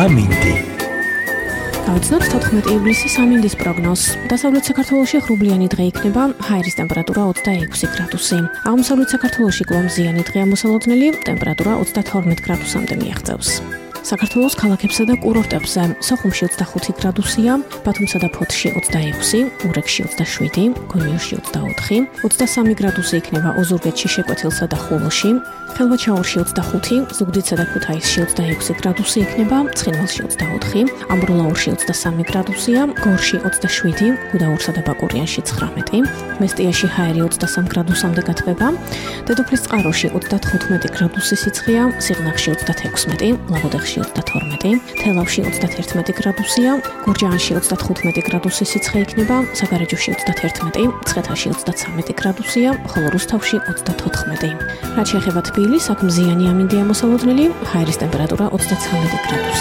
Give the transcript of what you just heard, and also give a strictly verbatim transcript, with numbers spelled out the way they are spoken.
ამინდი. გავიცნოთ თოთხმეტი ივლისის ამინდის პროგნოზს. დასავლეთ საქართველოში ღრუბლიანი დღე იქნება, ჰაერის ტემპერატურა ოცდაექვსი გრადუსი. აღმოსავლეთ საქართველოში კვლავ მზიანი დღეა მოსალოდნელი, ტემპერატურა ოცდათორმეტ გრადუსამდე მიაღწევს. საქართველოს ქალაქებსა და კურორტებზე სოხუმში ოცდახუთი გრადუსია, ბათუმსა და ფოთში ოცდაექვსი, ურეკში ოცდაშვიდი, გონიოში ოცდაოთხი, ოცდასამი გრადუსი იქნება ოზურგეთში, შეკვეთილსა და ხულოში, ხელვაჩაურში ოცდახუთი, ზუგდიდსა და ქუთაისში ოცდაექვსი გრადუსი იქნება, ცხინვალში ოცდაოთხი, ამბროლაურში ოცდასამი გრადუსია, გორში ოცდაშვიდი, გუდაურსა და ბაკურიანში ცხრამეტი, მესტიაში ჰაერი ოცდასამ გრადუსამდე გათბება, დედოფლისწყაროში ოცდათხუთმეტი გრადუსი სიცხეა, სიღნაღში ოცდათექვსმეტი, ლაგოდეხში ოცდათორმეტი, თელავში ოცდათერთმეტი გრადუსია, გურჯაანში ოცდათხუთმეტი გრადუსი სიცხე იქნება, საგარეჯოში ოცდათერთმეტი, მცხეთაში ოცდაცამეტი გრადუსია, ხოლო რუსთავში ოცდათოთხმეტი. რაც შეეხება თბილისს, აქ მზიანი ამინდია მოსალოდნელი, ჰაერის ტემპერატურა ოცდაცამეტი გრადუსი.